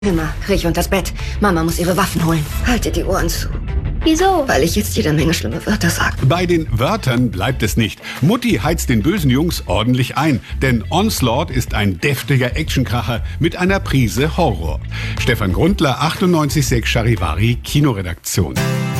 Immer, kriech unters Bett. Mama muss ihre Waffen holen. Haltet die Ohren zu. Wieso? Weil ich jetzt jede Menge schlimme Wörter sage. Bei den Wörtern bleibt es nicht. Mutti heizt den bösen Jungs ordentlich ein. Denn Onslaught ist ein deftiger Actionkracher mit einer Prise Horror. Stefan Grundler, 98.6 Charivari, Kinoredaktion.